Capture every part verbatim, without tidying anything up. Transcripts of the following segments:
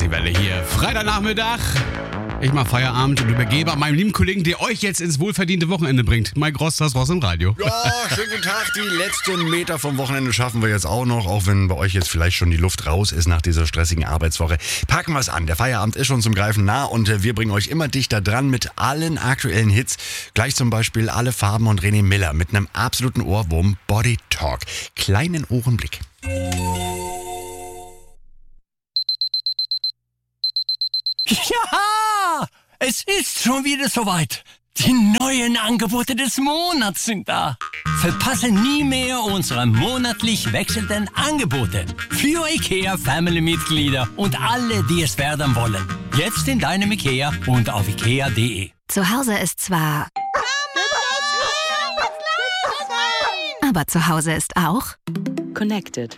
Welle hier. Freitagnachmittag. Ich mach Feierabend und übergebe an meinem lieben Kollegen, der euch jetzt ins wohlverdiente Wochenende bringt. Mike Ross, das Ross im Radio. Ja, schönen guten Tag. Die letzten Meter vom Wochenende schaffen wir jetzt auch noch, auch wenn bei euch jetzt vielleicht schon die Luft raus ist nach dieser stressigen Arbeitswoche. Packen wir es an. Der Feierabend ist schon zum Greifen nah und wir bringen euch immer dichter dran mit allen aktuellen Hits. Gleich zum Beispiel Alle Farben und René Miller mit einem absoluten Ohrwurm, Body Talk. Kleinen Ohrenblick. Ja, es ist schon wieder soweit. Die neuen Angebote des Monats sind da. Verpasse nie mehr unsere monatlich wechselnden Angebote. Für IKEA Family-Mitglieder und alle, die es werden wollen. Jetzt in deinem IKEA und auf ikea punkt de. Zu Hause ist zwar... Aber zu Hause ist auch... Connected.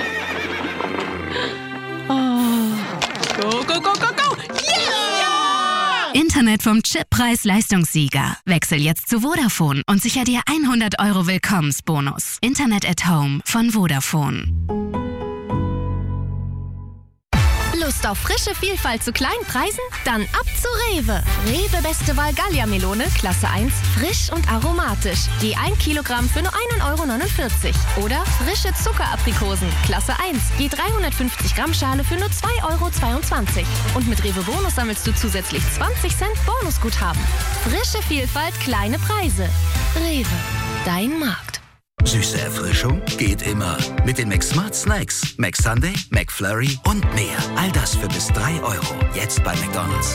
Oh. Go, go, go, go, go! Yeah! Internet vom Chip-Preis-Leistungssieger. Wechsel jetzt zu Vodafone und sicher dir hundert Euro Willkommensbonus. Internet at Home von Vodafone. Lust auf frische Vielfalt zu kleinen Preisen? Dann ab zu Rewe. Rewe Beste Wahl Gallia-Melone, Klasse eins, frisch und aromatisch. Je ein Kilogramm für nur ein Euro neunundvierzig. Oder frische Zuckeraprikosen, Klasse eins, je dreihundertfünfzig Gramm Schale für nur zwei Euro zweiundzwanzig. Und mit Rewe Bonus sammelst du zusätzlich zwanzig Cent Bonusguthaben. Frische Vielfalt, kleine Preise. Rewe, dein Markt. Süße Erfrischung geht immer. Mit den McSmart Snacks. McSunday, McFlurry und mehr. All das für bis drei Euro. Jetzt bei McDonald's.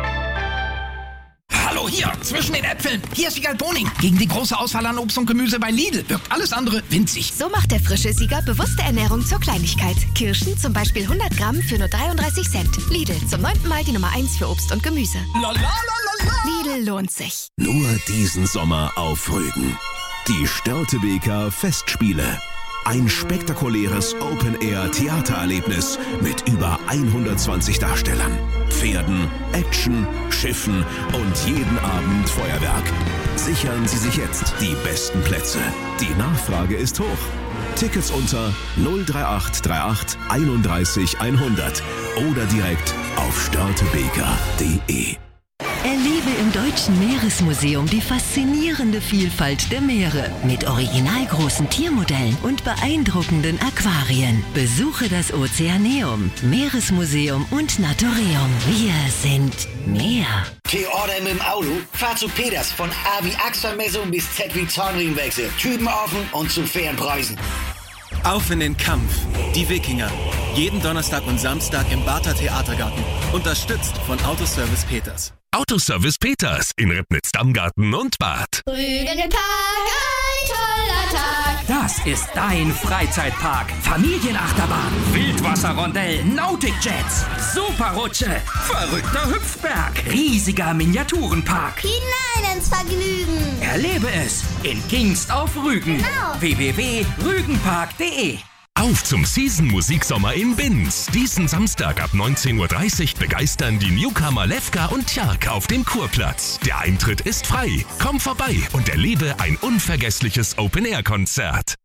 Hallo, hier, zwischen den Äpfeln. Hier ist Wiegald Boning. Gegen die große Auswahl an Obst und Gemüse bei Lidl wirkt alles andere winzig. So macht der frische Sieger bewusste Ernährung zur Kleinigkeit. Kirschen zum Beispiel hundert Gramm für nur dreiunddreißig Cent. Lidl, zum neunten Mal die Nummer eins für Obst und Gemüse. La, la, la, la, la. Lidl lohnt sich. Nur diesen Sommer auf Rügen. Die Störtebeker Festspiele. Ein spektakuläres Open-Air-Theatererlebnis mit über hundertzwanzig Darstellern, Pferden, Action, Schiffen und jeden Abend Feuerwerk. Sichern Sie sich jetzt die besten Plätze. Die Nachfrage ist hoch. Tickets unter null drei acht drei acht einunddreißig hundert oder direkt auf störtebeker punkt de. Erlebe im Deutschen Meeresmuseum die faszinierende Vielfalt der Meere mit originalgroßen Tiermodellen und beeindruckenden Aquarien. Besuche das Ozeaneum, Meeresmuseum und Naturium. Wir sind Meer. T-Order mit dem Auto? Fahr zu Peters von A wie Achsvermessung bis Z wie Zahnriemenwechsel. Typen offen und zu fairen Preisen. Auf in den Kampf. Die Wikinger. Jeden Donnerstag und Samstag im Barther Theatergarten. Unterstützt von Autoservice Peters. Autoservice Peters in Ribnitz-Dammgarten und Bad. Rügenpark, ein toller Tag. Das ist dein Freizeitpark. Familienachterbahn, Wildwasserrondell, Nautikjets, Superrutsche, verrückter Hüpfberg, riesiger Miniaturenpark. Hinein ins Vergnügen. Erlebe es in Kingst auf Rügen. Genau. w w w punkt rügenpark punkt de. Auf zum Season-Musiksommer in Binz. Diesen Samstag ab neunzehn Uhr dreißig begeistern die Newcomer Lefka und Tjark auf dem Kurplatz. Der Eintritt ist frei. Komm vorbei und erlebe ein unvergessliches Open-Air-Konzert.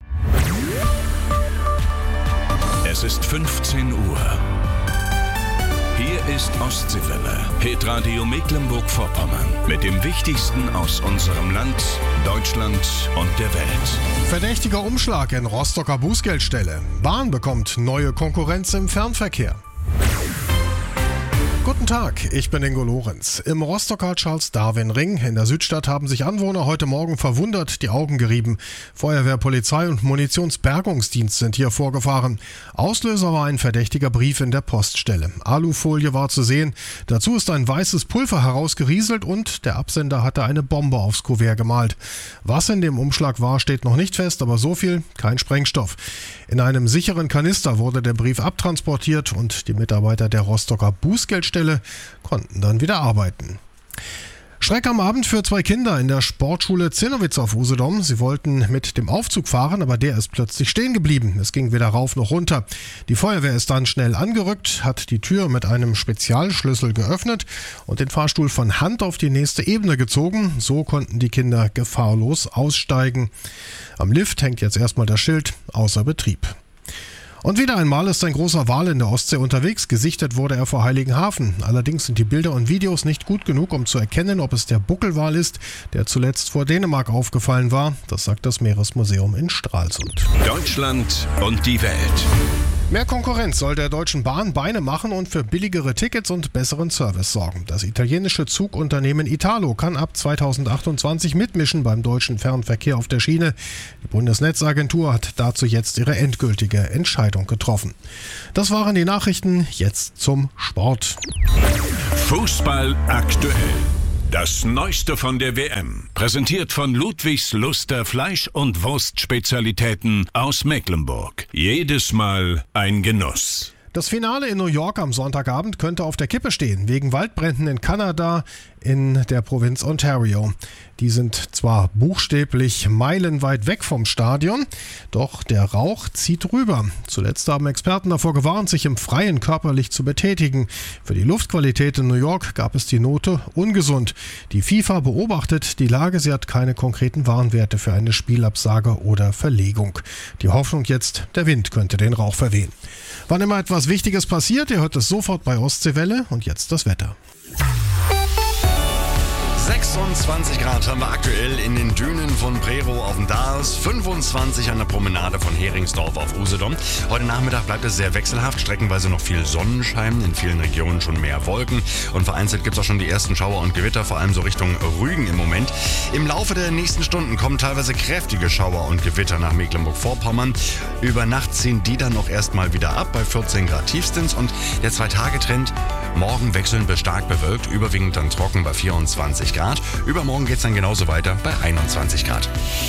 Es ist fünfzehn Uhr. Hier ist Ostseewelle, Hitradio Mecklenburg-Vorpommern. Mit dem Wichtigsten aus unserem Land, Deutschland und der Welt. Verdächtiger Umschlag in Rostocker Bußgeldstelle. Bahn bekommt neue Konkurrenz im Fernverkehr. Guten Tag, ich bin Ingo Lorenz. Im Rostocker Charles-Darwin-Ring in der Südstadt haben sich Anwohner heute Morgen verwundert die Augen gerieben. Feuerwehr, Polizei und Munitionsbergungsdienst sind hier vorgefahren. Auslöser war ein verdächtiger Brief in der Poststelle. Alufolie war zu sehen. Dazu ist ein weißes Pulver herausgerieselt und der Absender hatte eine Bombe aufs Kuvert gemalt. Was in dem Umschlag war, steht noch nicht fest, aber so viel, kein Sprengstoff. In einem sicheren Kanister wurde der Brief abtransportiert und die Mitarbeiter der Rostocker Bußgeldstelle konnten dann wieder arbeiten. Schreck am Abend für zwei Kinder in der Sportschule Zinnowitz auf Usedom. Sie wollten mit dem Aufzug fahren, aber der ist plötzlich stehen geblieben. Es ging weder rauf noch runter. Die Feuerwehr ist dann schnell angerückt, hat die Tür mit einem Spezialschlüssel geöffnet und den Fahrstuhl von Hand auf die nächste Ebene gezogen. So konnten die Kinder gefahrlos aussteigen. Am Lift hängt jetzt erstmal das Schild außer Betrieb. Und wieder einmal ist ein großer Wal in der Ostsee unterwegs. Gesichtet wurde er vor Heiligenhafen. Allerdings sind die Bilder und Videos nicht gut genug, um zu erkennen, ob es der Buckelwal ist, der zuletzt vor Dänemark aufgefallen war. Das sagt das Meeresmuseum in Stralsund. Deutschland und die Welt. Mehr Konkurrenz soll der Deutschen Bahn Beine machen und für billigere Tickets und besseren Service sorgen. Das italienische Zugunternehmen Italo kann ab zweitausendachtundzwanzig mitmischen beim deutschen Fernverkehr auf der Schiene. Die Bundesnetzagentur hat dazu jetzt ihre endgültige Entscheidung getroffen. Das waren die Nachrichten, jetzt zum Sport. Fußball aktuell. Das Neueste von der W M, präsentiert von Ludwigs Luster Fleisch- und Wurstspezialitäten aus Mecklenburg. Jedes Mal ein Genuss. Das Finale in New York am Sonntagabend könnte auf der Kippe stehen, wegen Waldbränden in Kanada in der Provinz Ontario. Die sind zwar buchstäblich meilenweit weg vom Stadion, doch der Rauch zieht rüber. Zuletzt haben Experten davor gewarnt, sich im Freien körperlich zu betätigen. Für die Luftqualität in New York gab es die Note ungesund. Die FIFA beobachtet die Lage, sie hat keine konkreten Warnwerte für eine Spielabsage oder Verlegung. Die Hoffnung jetzt, der Wind könnte den Rauch verwehen. Wann immer etwas Wichtiges passiert, ihr hört es sofort bei Ostseewelle und jetzt das Wetter. sechsundzwanzig Grad haben wir aktuell in den Dünen von Prerow auf dem Daas, fünfundzwanzig an der Promenade von Heringsdorf auf Usedom. Heute Nachmittag bleibt es sehr wechselhaft, streckenweise noch viel Sonnenschein, in vielen Regionen schon mehr Wolken und vereinzelt gibt es auch schon die ersten Schauer und Gewitter, vor allem so Richtung Rügen im Moment. Im Laufe der nächsten Stunden kommen teilweise kräftige Schauer und Gewitter nach Mecklenburg-Vorpommern. Über Nacht ziehen die dann noch erstmal wieder ab bei vierzehn Grad tiefstens und der Zwei-Tage-Trend morgen wechselnd bis stark bewölkt, überwiegend dann trocken bei vierundzwanzig Grad. Übermorgen geht es dann genauso weiter bei einundzwanzig Grad.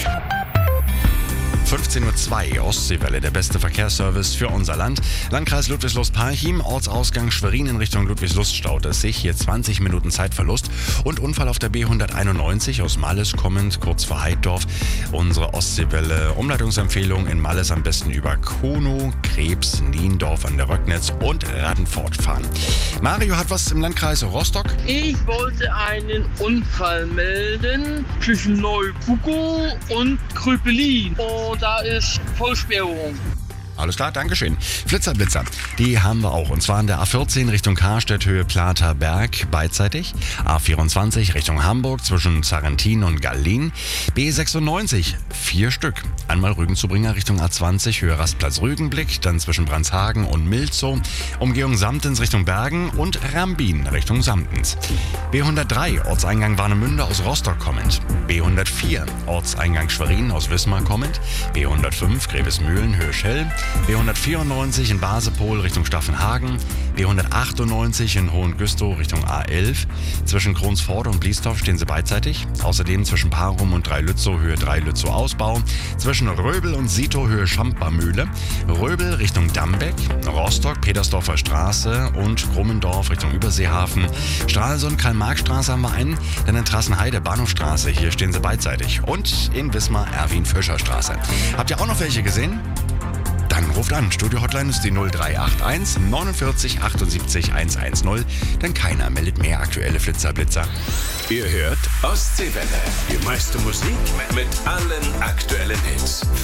fünfzehn Uhr zwei, Ostseewelle, der beste Verkehrsservice für unser Land. Landkreis Ludwigslust-Parchim, Ortsausgang Schwerin in Richtung Ludwigslust staut es sich. Hier zwanzig Minuten Zeitverlust und Unfall auf der B hunderteinundneunzig aus Malles kommend, kurz vor Heiddorf. Unsere Ostseewelle, Umleitungsempfehlung in Malles am besten über Konow, Krebs, Niendorf an der Röcknitz und Radenfort fahren. Mario hat was im Landkreis Rostock. Ich wollte einen Unfall melden zwischen Neubuckow und Kröpelin. Und da ist Vollsperrung. Alles klar, Dankeschön. Flitzer, Blitzer, die haben wir auch. Und zwar an der A vierzehn Richtung Karstedt, Höhe Plater Berg, beidseitig. A vierundzwanzig Richtung Hamburg zwischen Sarrentin und Gallin. B sechsundneunzig, vier Stück. Einmal Rügenzubringer Richtung A zwanzig, Höhe Rastplatz Rügenblick, dann zwischen Brandshagen und Milzow. Umgehung Samtens Richtung Bergen und Rambin Richtung Samtens. B hundertdrei, Ortseingang Warnemünde aus Rostock kommend. B hundertvier, Ortseingang Schwerin aus Wismar kommend. B hundertfünf, Grevesmühlen, Höhe Schell. B hundertvierundneunzig in Basepol Richtung Staffenhagen, B hundertachtundneunzig in Hohengüstow Richtung A elf. Zwischen Kronsford und Bliesdorf stehen sie beidseitig. Außerdem zwischen Parum und Dreilützow Höhe Dreilützow Ausbau. Zwischen Röbel und Sitow Höhe Schampbarmühle. Röbel Richtung Dambeck, Rostock, Petersdorfer Straße und Krummendorf Richtung Überseehafen. Stralsund, Karl-Marx-Straße haben wir einen. Dann in Trassenheide, Bahnhofstraße, hier stehen sie beidseitig. Und in Wismar, Erwin-Fischer-Straße. Habt ihr auch noch welche gesehen? Dann ruft an. Studio-Hotline ist die null drei acht eins neunundvierzig achtundsiebzig hundertzehn. Denn keiner meldet mehr aktuelle Flitzer-Blitzer. Ihr hört Ostseewelle. Die meiste Musik mit allen aktuellen Hits.